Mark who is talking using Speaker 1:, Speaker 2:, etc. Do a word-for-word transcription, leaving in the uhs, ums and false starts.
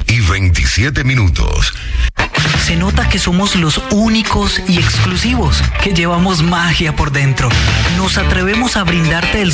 Speaker 1: y veintisiete minutos.
Speaker 2: Se nota que somos los únicos y exclusivos, que llevamos magia por dentro. Nos atrevemos a brindarte el